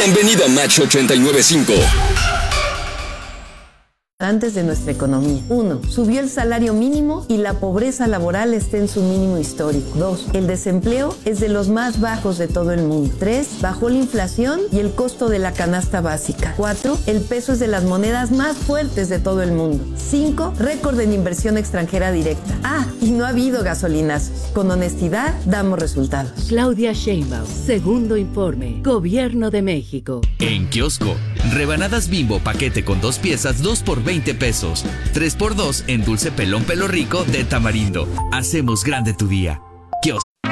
Bienvenido a Match 89.5. Antes de nuestra economía. 1. Subió el salario mínimo y la pobreza laboral está en su mínimo histórico. 2. El desempleo es de los más bajos de todo el mundo. 3. Bajó la inflación y el costo de la canasta básica. 4. El peso es de las monedas más fuertes de todo el mundo. 5. Récord en inversión extranjera directa. Y no ha habido gasolinazos. Con honestidad, damos resultados. Claudia Sheinbaum, segundo informe. Gobierno de México. En kiosco, rebanadas Bimbo paquete con 2 piezas, 2 por 20 pesos. 3x2 en dulce pelón pelo rico de tamarindo. Hacemos grande tu día.